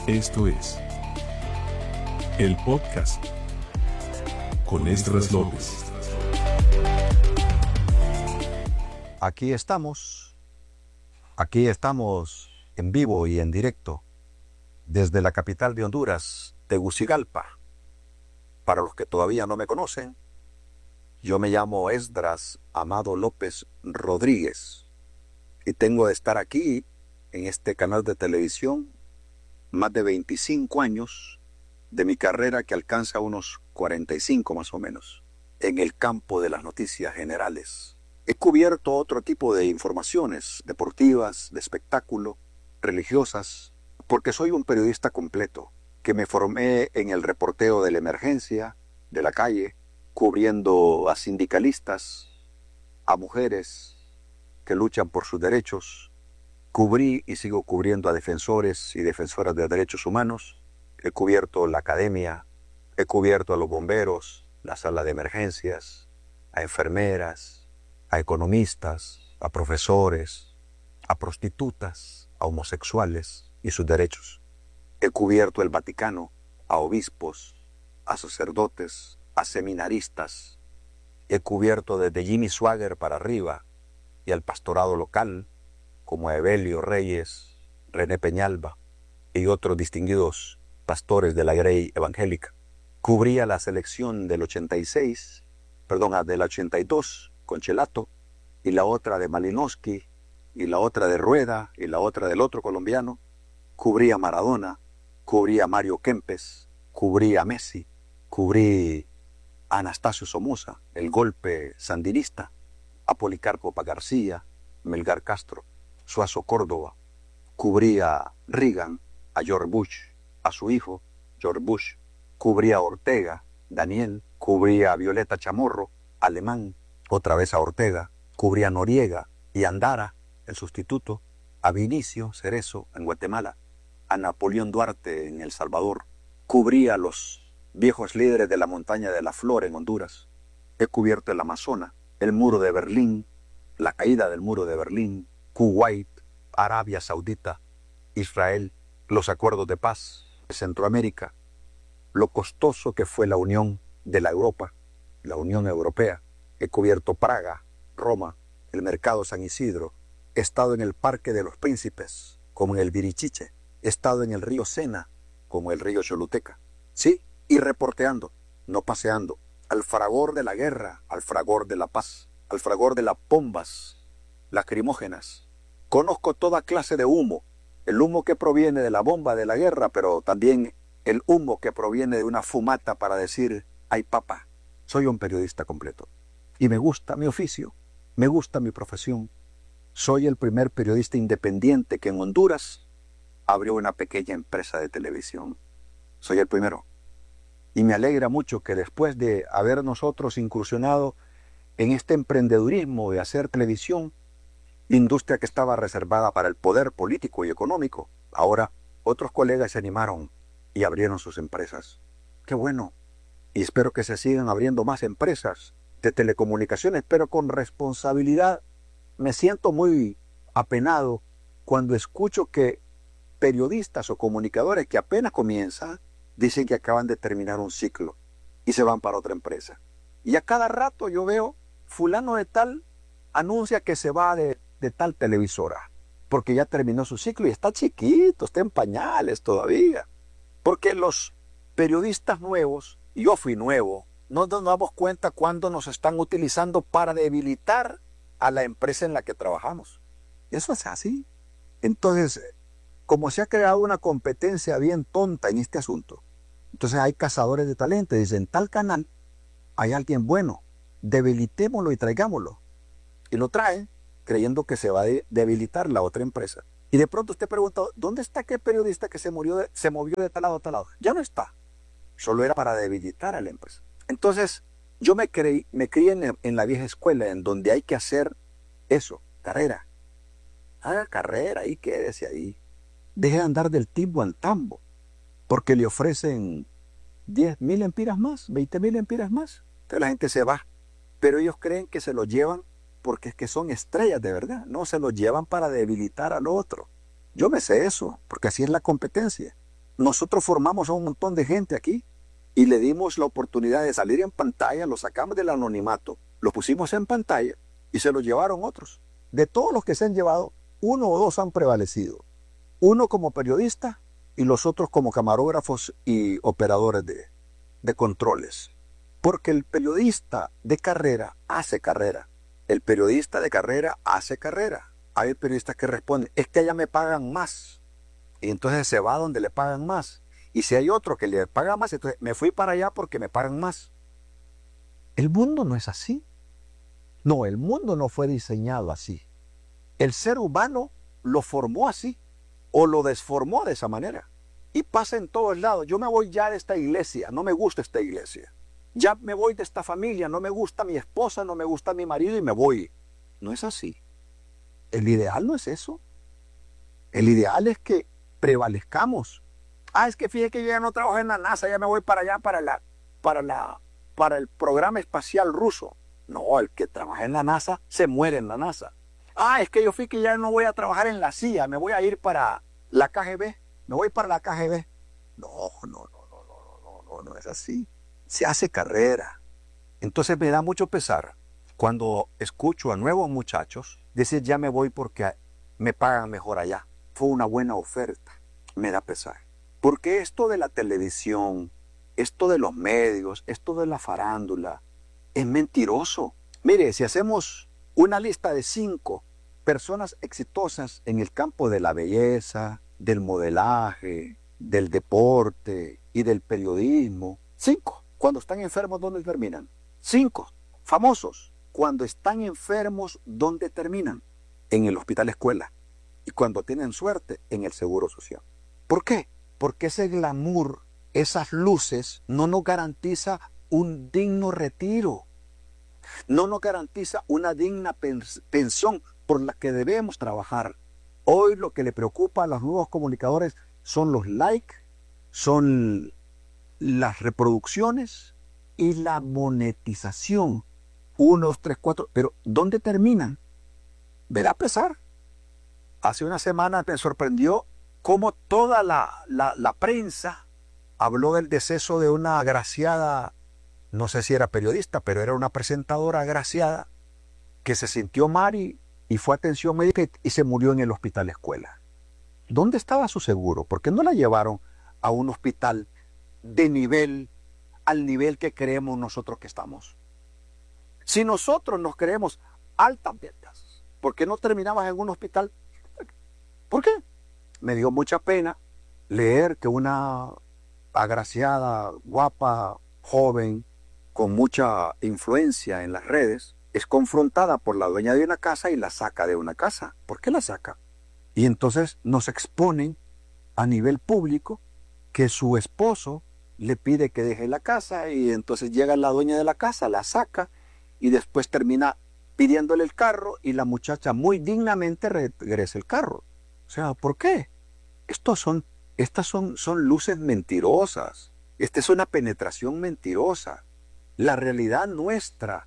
Esto es el podcast con Esdras López. Aquí estamos en vivo y en directo desde la capital de Honduras, Tegucigalpa. Para los que todavía no me conocen, yo me llamo Esdras Amado López Rodríguez y tengo de estar aquí en este canal de televisión más de 25 años de mi carrera, que alcanza unos 45 más o menos, en el campo de las noticias generales. He cubierto otro tipo de informaciones deportivas, de espectáculo, religiosas, porque soy un periodista completo, que me formé en el reporteo de la emergencia, de la calle, cubriendo a sindicalistas, a mujeres que luchan por sus derechos. Cubrí y sigo cubriendo a defensores y defensoras de derechos humanos. He cubierto la academia, he cubierto a los bomberos, la sala de emergencias, a enfermeras, a economistas, a profesores, a prostitutas, a homosexuales y sus derechos. He cubierto el Vaticano, a obispos, a sacerdotes, a seminaristas. He cubierto desde Jimmy Swaggart para arriba y al pastorado local, como a Evelio Reyes, René Peñalba y otros distinguidos pastores de la Grey evangélica. Cubría la selección del 82 con Chelato, y la otra de Malinowski, y la otra de Rueda, y la otra del otro colombiano. Cubría a Maradona, cubría a Mario Kempes, cubría a Messi, cubrí a Anastasio Somoza, el golpe sandinista, a Policarpo Paz García, Melgar Castro, Suazo Córdoba. Cubría a Reagan, a George Bush, a su hijo, George Bush. Cubría a Ortega, Daniel. Cubría a Violeta Chamorro, Alemán, otra vez a Ortega. Cubría a Noriega y Andara, el sustituto. A Vinicio Cerezo en Guatemala. A Napoleón Duarte en El Salvador. Cubría a los viejos líderes de la montaña de la Flor en Honduras. He cubierto el Amazonas, el muro de Berlín, la caída del muro de Berlín, Kuwait, Arabia Saudita, Israel, los acuerdos de paz, Centroamérica, lo costoso que fue la unión de la Europa, la Unión Europea. He cubierto Praga, Roma, el mercado San Isidro. He estado en el Parque de los Príncipes, como en el Virichiche. He estado en el río Sena, como el río Choluteca. Sí, y reporteando, no paseando, al fragor de la guerra, al fragor de la paz, al fragor de las bombas lacrimógenas. Conozco toda clase de humo, el humo que proviene de la bomba de la guerra, pero también el humo que proviene de una fumata para decir, ay papá, soy un periodista completo. Y me gusta mi oficio, me gusta mi profesión. Soy el primer periodista independiente que en Honduras abrió una pequeña empresa de televisión. Soy el primero. Y me alegra mucho que después de haber nosotros incursionado en este emprendedurismo de hacer televisión, industria que estaba reservada para el poder político y económico, ahora otros colegas se animaron y abrieron sus empresas. ¡Qué bueno! Y espero que se sigan abriendo más empresas de telecomunicaciones, pero con responsabilidad. Me siento muy apenado cuando escucho que periodistas o comunicadores que apenas comienzan dicen que acaban de terminar un ciclo y se van para otra empresa. Y a cada rato yo veo fulano de tal anuncia que se va de tal televisora, porque ya terminó su ciclo y está chiquito, está en pañales todavía. Porque los periodistas nuevos, yo fui nuevo, no nos damos cuenta cuando nos están utilizando para debilitar a la empresa en la que trabajamos. Eso es así. Entonces, como se ha creado una competencia bien tonta en este asunto, entonces hay cazadores de talento. Dicen, tal canal hay alguien bueno, debilitémoslo y traigámoslo. Y lo traen creyendo que se va a debilitar la otra empresa. Y de pronto usted pregunta, ¿dónde está aquel periodista que se movió de tal lado a tal lado? Ya no está. Solo era para debilitar a la empresa. Entonces, yo me crié en la vieja escuela, en donde hay que hacer eso, carrera. Haga carrera y quédese ahí. Deje de andar del timbo al tambo, porque le ofrecen 10,000 empiras más, 20,000 empiras más. Entonces la gente se va. Pero ellos creen que se lo llevan porque es que son estrellas de verdad. No, se lo llevan para debilitar al otro. Yo me sé eso, porque así es la competencia. nosotros formamos a un montón de gente aquí y le dimos la oportunidad de salir en pantalla, lo sacamos del anonimato, lo pusimos en pantalla y se lo llevaron otros. De todos los que se han llevado, uno o dos han prevalecido. Uno como periodista y los otros como camarógrafos y operadores de controles. Porque el periodista de carrera hace carrera. El periodista de carrera hace carrera. Hay periodistas que responden, es que allá me pagan más. Y entonces se va donde le pagan más. Y si hay otro que le paga más, entonces me fui para allá porque me pagan más. El mundo no es así. No, el mundo no fue diseñado así. El ser humano lo formó así o lo desformó de esa manera. Y pasa en todos lados. Yo me voy ya de esta iglesia, no me gusta esta iglesia. Ya me voy de esta familia, no me gusta mi esposa, no me gusta mi marido y me voy. No es así. El ideal no es eso. El ideal es que prevalezcamos. Es que fíjate que yo ya no trabajo en la NASA, ya me voy para allá, para el programa espacial ruso. No, el que trabaja en la NASA se muere en la NASA. Es que yo fui que ya no voy a trabajar en la CIA, me voy a ir para la KGB, me voy para la KGB. No es así. Se hace carrera. Entonces me da mucho pesar cuando escucho a nuevos muchachos decir ya me voy porque me pagan mejor allá. Fue una buena oferta. Me da pesar. Porque esto de la televisión, esto de los medios, esto de la farándula, es mentiroso. Mire, si hacemos una lista de 5 personas exitosas en el campo de la belleza, del modelaje, del deporte y del periodismo, 5. Cuando están enfermos, ¿dónde terminan? 5. Famosos. Cuando están enfermos, ¿dónde terminan? En el hospital escuela. Y cuando tienen suerte, en el seguro social. ¿Por qué? Porque ese glamour, esas luces, no nos garantiza un digno retiro. No nos garantiza una digna pensión por la que debemos trabajar. Hoy lo que le preocupa a los nuevos comunicadores son los likes, son las reproducciones y la monetización. 1, 2, 3, 4. Pero ¿dónde terminan? Me da pesar. Hace una semana me sorprendió cómo toda la prensa habló del deceso de una agraciada, no sé si era periodista, pero era una presentadora agraciada, que se sintió mal y fue a atención médica y se murió en el hospital escuela. ¿Dónde estaba su seguro? ¿Por qué no la llevaron a un hospital de nivel, al nivel que creemos nosotros que estamos? Si nosotros nos creemos altas ventas, ¿por qué no terminabas en un hospital? ¿Por qué? Me dio mucha pena leer que una agraciada, guapa, joven, con mucha influencia en las redes, es confrontada por la dueña de una casa y la saca de una casa. ¿Por qué la saca? Y entonces nos exponen a nivel público que su esposo le pide que deje la casa y entonces llega la dueña de la casa, la saca y después termina pidiéndole el carro y la muchacha muy dignamente regresa el carro. O sea, ¿por qué? Estas son luces mentirosas. Esta es una penetración mentirosa. La realidad nuestra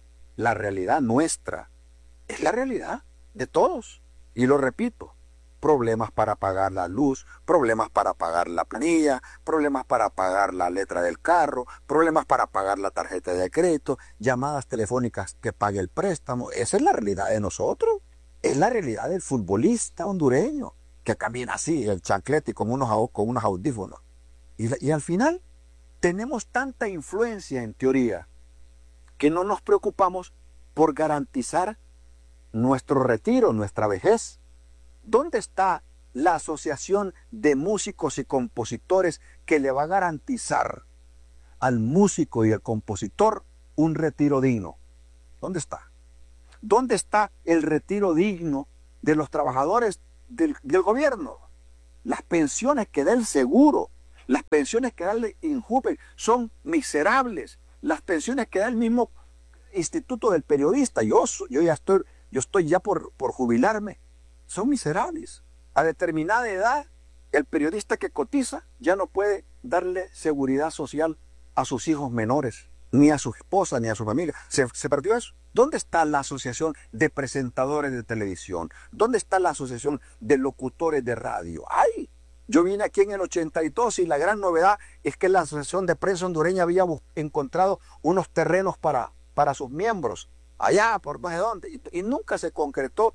es la realidad de todos. Y lo repito, problemas para pagar la luz, problemas para pagar la planilla, problemas para pagar la letra del carro, problemas para pagar la tarjeta de crédito, llamadas telefónicas que pague el préstamo. Esa es la realidad de nosotros. Es la realidad del futbolista hondureño que camina así, el chanclete con unos audífonos. Y al final tenemos tanta influencia en teoría que no nos preocupamos por garantizar nuestro retiro, nuestra vejez. ¿Dónde está la asociación de músicos y compositores que le va a garantizar al músico y al compositor un retiro digno? ¿Dónde está? ¿Dónde está el retiro digno de los trabajadores del gobierno? Las pensiones que da el seguro, las pensiones que da el INJUPE son miserables. Las pensiones que da el mismo Instituto del Periodista, yo estoy ya por jubilarme, son miserables. A determinada edad, el periodista que cotiza ya no puede darle seguridad social a sus hijos menores, ni a su esposa, ni a su familia. Se perdió eso. ¿Dónde está la asociación de presentadores de televisión? ¿Dónde está la asociación de locutores de radio? ¡Ay! Yo vine aquí en el 82 y la gran novedad es que la Asociación de Prensa Hondureña había encontrado unos terrenos para sus miembros, allá por no sé dónde, y nunca se concretó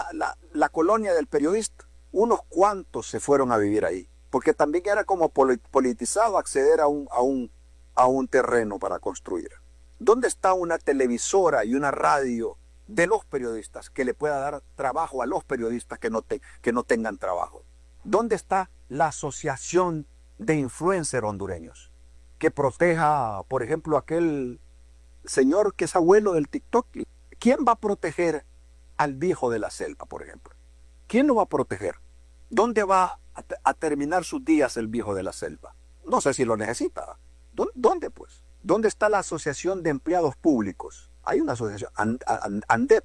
la colonia del periodista. Unos cuantos se fueron a vivir ahí, porque también era como politizado acceder a un terreno para construir. ¿Dónde está una televisora y una radio de los periodistas que le pueda dar trabajo a los periodistas que no tengan trabajo? ¿Dónde está la asociación de influencers hondureños que proteja, por ejemplo, aquel señor que es abuelo del TikTok? ¿Quién va a proteger al viejo de la selva, por ejemplo? ¿Quién lo va a proteger? ¿Dónde va a terminar sus días el viejo de la selva? No sé si lo necesita. ¿Dónde pues? ¿Dónde está la Asociación de Empleados Públicos? Hay una asociación, ANDEP.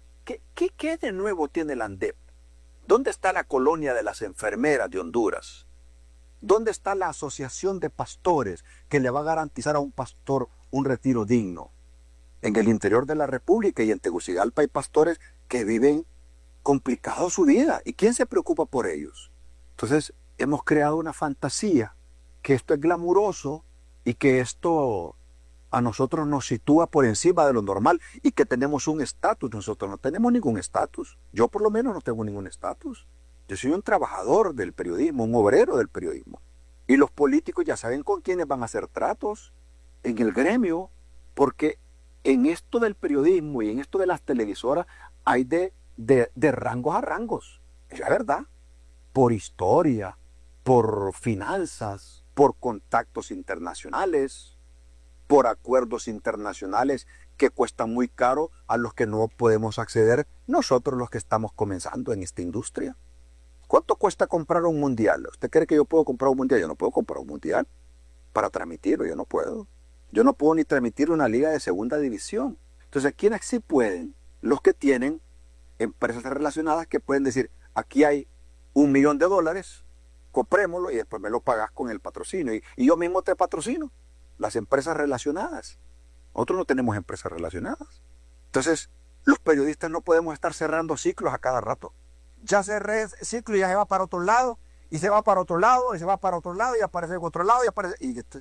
¿Qué de nuevo tiene la ANDEP? ¿Dónde está la colonia de las enfermeras de Honduras? ¿Dónde está la asociación de pastores que le va a garantizar a un pastor un retiro digno? En el interior de la República y en Tegucigalpa hay pastores que viven complicado su vida. ¿Y quién se preocupa por ellos? Entonces hemos creado una fantasía que esto es glamuroso y que esto a nosotros nos sitúa por encima de lo normal y que tenemos un estatus. Nosotros no tenemos ningún estatus. Yo por lo menos no tengo ningún estatus. Yo soy un trabajador del periodismo, un obrero del periodismo. Y los políticos ya saben con quiénes van a hacer tratos en el gremio, porque en esto del periodismo y en esto de las televisoras hay de rangos a rangos. Es la verdad. Por historia, por finanzas, por contactos internacionales, por acuerdos internacionales que cuestan muy caro a los que no podemos acceder nosotros los que estamos comenzando en esta industria. ¿Cuánto cuesta comprar un mundial? ¿Usted cree que yo puedo comprar un mundial? Yo no puedo comprar un mundial para transmitirlo, yo no puedo. Yo no puedo ni transmitir una liga de segunda división. Entonces, ¿quiénes sí pueden? Los que tienen empresas relacionadas que pueden decir, aquí hay $1.000.000, comprémoslo y después me lo pagas con el patrocinio. Y yo mismo te patrocino. Las empresas relacionadas. Nosotros no tenemos empresas relacionadas. Entonces, los periodistas no podemos estar cerrando ciclos a cada rato. Ya cerré el ciclo y ya se va para otro lado, y se va para otro lado, y se va para otro lado, y aparece en otro lado, y aparece...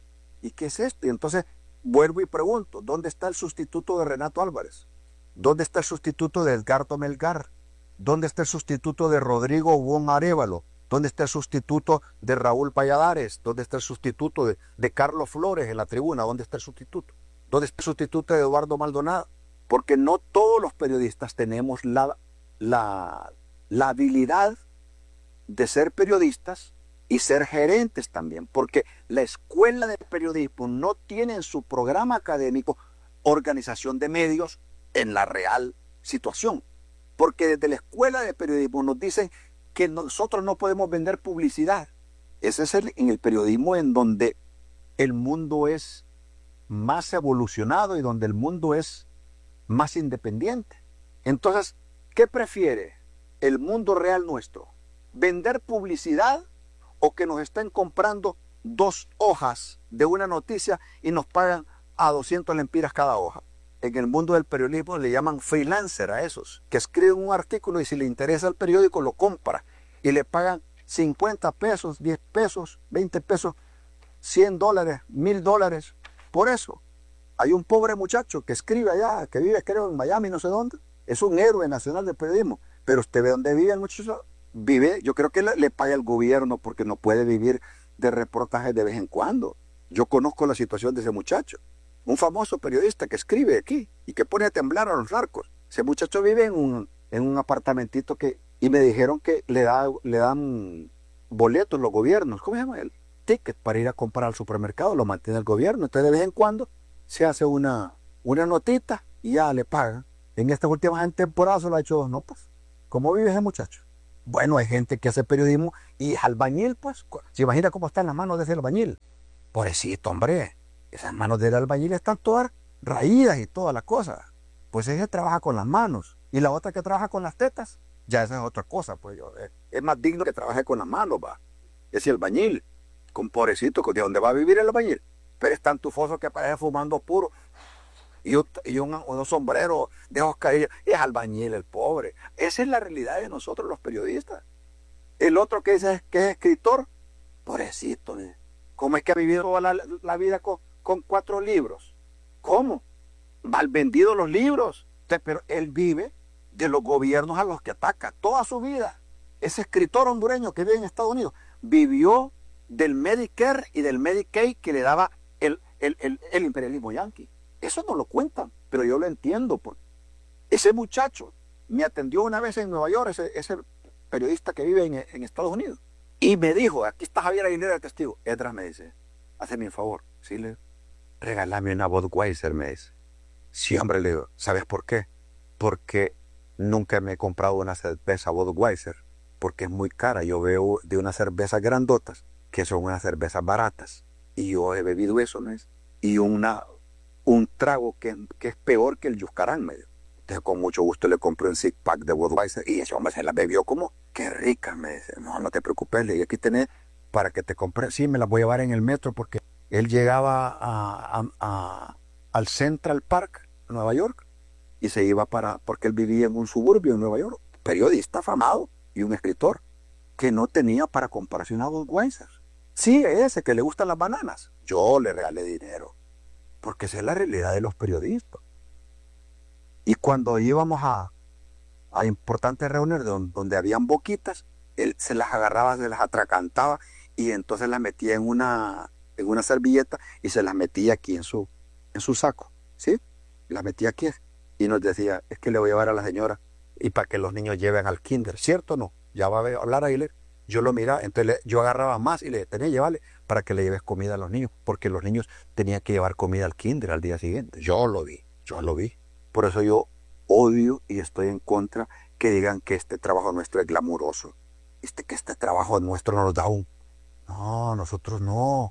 ¿Y qué es esto? Y entonces vuelvo y pregunto, ¿dónde está el sustituto de Renato Álvarez? ¿Dónde está el sustituto de Edgardo Melgar? ¿Dónde está el sustituto de Rodrigo Bon Arévalo? ¿Dónde está el sustituto de Raúl Valladares? ¿Dónde está el sustituto de Carlos Flores en la tribuna? ¿Dónde está el sustituto? ¿Dónde está el sustituto de Eduardo Maldonado? Porque no todos los periodistas tenemos la habilidad de ser periodistas y ser gerentes también, porque la escuela de periodismo no tiene en su programa académico organización de medios en la real situación, porque desde la escuela de periodismo nos dicen que nosotros no podemos vender publicidad. Ese es en el periodismo en donde el mundo es más evolucionado y donde el mundo es más independiente. Entonces, ¿qué prefiere el mundo real nuestro? ¿Vender publicidad o que nos estén comprando 2 hojas de una noticia y nos pagan a 200 lempiras cada hoja? En el mundo del periodismo le llaman freelancer a esos, que escriben un artículo y si le interesa el periódico lo compra y le pagan 50 pesos, 10 pesos, 20 pesos, $100, $1,000. Por eso, hay un pobre muchacho que escribe allá, que vive creo en Miami, no sé dónde, es un héroe nacional del periodismo, pero usted ve dónde vive el muchacho. Vive, yo creo que le paga el gobierno porque no puede vivir de reportajes de vez en cuando. Yo conozco la situación de ese muchacho, un famoso periodista que escribe aquí y que pone a temblar a los narcos. Ese muchacho vive en un apartamentito y me dijeron que le dan boletos los gobiernos, ¿cómo se llama él? Ticket para ir a comprar al supermercado, lo mantiene el gobierno. Entonces de vez en cuando se hace una notita y ya le pagan. En estas últimas temporadas solo ha hecho 2 notas. ¿Cómo vive ese muchacho? Bueno, hay gente que hace periodismo y es albañil, pues. ¿Se imagina cómo están las manos de ese albañil? Pobrecito, hombre. Esas manos del albañil están todas raídas y toda la cosa. Pues ese trabaja con las manos. Y la otra que trabaja con las tetas, ya esa es otra cosa. Pues es más digno que trabaje con las manos, va. Ese albañil, con pobrecito, ¿de dónde va a vivir el albañil? Pero es tan tufoso que parece fumando puro. Y unos sombreros de ojos caídos. Es albañil el pobre. Esa es la realidad de nosotros los periodistas. El otro que dice que es escritor, pobrecito, ¿cómo es que ha vivido toda la vida con 4 libros? ¿Cómo? Mal vendidos los libros. Pero él vive de los gobiernos a los que ataca toda su vida. Ese escritor hondureño que vive en Estados Unidos vivió del Medicare y del Medicaid que le daba el imperialismo yanqui. Eso no lo cuentan, pero yo lo entiendo. Ese muchacho me atendió una vez en Nueva York, ese periodista que vive en Estados Unidos, y me dijo, aquí está Javier Aguilera, el testigo. Esdras me dice, hazme un favor, ¿sí? Regálame una Budweiser, me dice. Sí, hombre, le digo, ¿sabes por qué? Porque nunca me he comprado una cerveza Budweiser, porque es muy cara. Yo veo de unas cervezas grandotas, que son unas cervezas baratas, y yo he bebido eso, ¿no es? Y un trago que es peor que el Yuscarán, me dijo. Entonces, con mucho gusto le compré un six-pack de Budweiser, y ese hombre se la bebió como, qué rica, me dice. No, no te preocupes, le dije, aquí tenés para que te compre. Sí, me la voy a llevar en el metro, porque él llegaba al Central Park, Nueva York, y se iba porque él vivía en un suburbio en Nueva York, periodista afamado y un escritor, que no tenía para comprarse una Budweiser. Sí, ese que le gustan las bananas. Yo le regalé dinero, porque esa es la realidad de los periodistas. Y cuando íbamos a importantes reuniones donde habían boquitas, él se las agarraba, se las atracantaba, y entonces las metía en una servilleta y se las metía aquí en su saco, ¿sí? Las metía aquí y nos decía, es que le voy a llevar a la señora y para que los niños lleven al kinder, ¿cierto o no? Ya va a hablar ahí. Yo lo miraba, entonces yo agarraba más y le decía, tenés que llevarle para que le lleves comida a los niños, porque los niños tenían que llevar comida al kinder al día siguiente. Yo lo vi. Por eso yo odio y estoy en contra que digan que este trabajo nuestro es glamuroso, que este trabajo nuestro nos da No, nosotros no.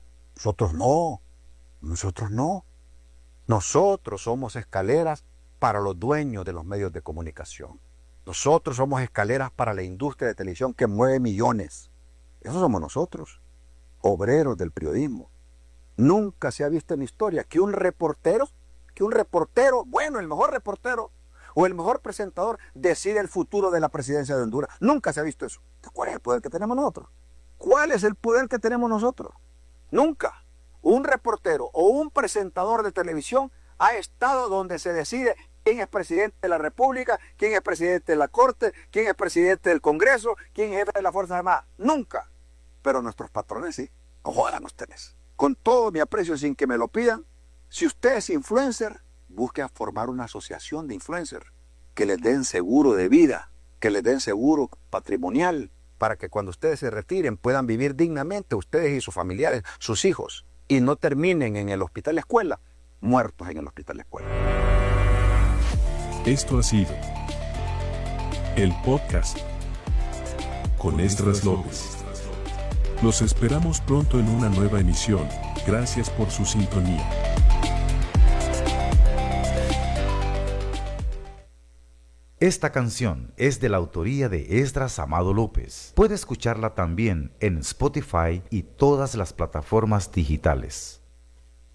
Nosotros somos escaleras para los dueños de los medios de comunicación. Nosotros somos escaleras para la industria de televisión que mueve millones. Esos somos nosotros, obreros del periodismo. Nunca se ha visto en la historia que un reportero, bueno, el mejor reportero o el mejor presentador decide el futuro de la presidencia de Honduras. Nunca se ha visto eso. ¿Cuál es el poder que tenemos nosotros? ¿Cuál es el poder que tenemos nosotros? Nunca. Un reportero o un presentador de televisión ha estado donde se decide quién es presidente de la República, quién es presidente de la Corte, quién es presidente del Congreso, quién es jefe de las Fuerzas Armadas. Nunca. Pero nuestros patrones sí. Jodan ustedes. Con todo mi aprecio, sin que me lo pidan, si usted es influencer, busque a formar una asociación de influencers que les den seguro de vida, que les den seguro patrimonial, para que cuando ustedes se retiren puedan vivir dignamente, ustedes y sus familiares, sus hijos, y no terminen en el hospital escuela, muertos en el hospital escuela. Esto ha sido el podcast con Esdras López. Los esperamos pronto en una nueva emisión. Gracias por su sintonía. Esta canción es de la autoría de Esdras Amado López. Puede escucharla también en Spotify y todas las plataformas digitales.